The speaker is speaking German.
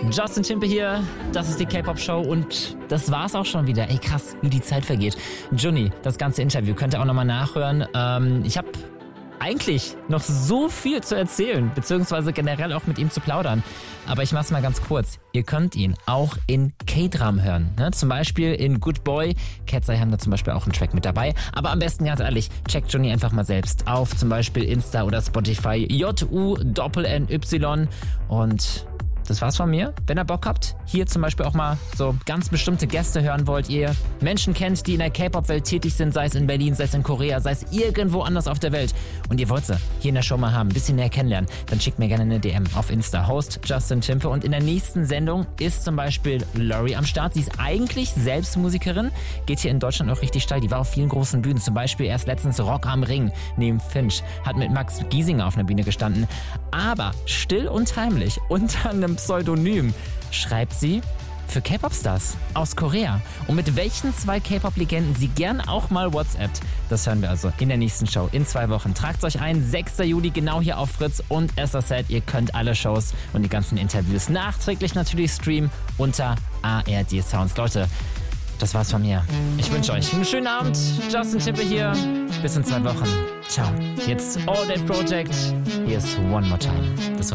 Justin Timpe hier, das ist die K-Pop-Show und das war's auch schon wieder. Ey, krass, wie die Zeit vergeht. Juni, das ganze Interview könnt ihr auch nochmal nachhören. Ich habe eigentlich noch so viel zu erzählen, beziehungsweise generell auch mit ihm zu plaudern. Aber ich mach's mal ganz kurz. Ihr könnt ihn auch in K-Dram hören. Ne? Zum Beispiel in Good Boy. Cat's Eye haben da zum Beispiel auch einen Track mit dabei. Aber am besten, ganz ehrlich, checkt Juni einfach mal selbst auf. Zum Beispiel Insta oder Spotify. JUNNY. Und das war's von mir. Wenn ihr Bock habt, hier zum Beispiel auch mal so ganz bestimmte Gäste hören wollt, ihr Menschen kennt, die in der K-Pop-Welt tätig sind, sei es in Berlin, sei es in Korea, sei es irgendwo anders auf der Welt und ihr wollt sie hier in der Show mal haben, ein bisschen näher kennenlernen, dann schickt mir gerne eine DM auf Insta. Host Justin Timpe und in der nächsten Sendung ist zum Beispiel Lori am Start. Sie ist eigentlich selbst Musikerin, geht hier in Deutschland auch richtig steil. Die war auf vielen großen Bühnen, zum Beispiel erst letztens Rock am Ring neben Finch, hat mit Max Giesinger auf einer Bühne gestanden, aber still und heimlich unter einem Pseudonym schreibt sie für K-Pop-Stars aus Korea. Und mit welchen 2 K-Pop-Legenden sie gern auch mal WhatsAppt, das hören wir also in der nächsten Show in 2 Wochen. Tragt euch ein, 6. Juli genau hier auf Fritz und SRZ. Ihr könnt alle Shows und die ganzen Interviews nachträglich natürlich streamen unter ARD Sounds. Leute, das war's von mir. Ich wünsche euch einen schönen Abend. Justin Timpe hier. Bis in 2 Wochen. Ciao. Jetzt All Day Project. Hier ist One More Time. Das war's.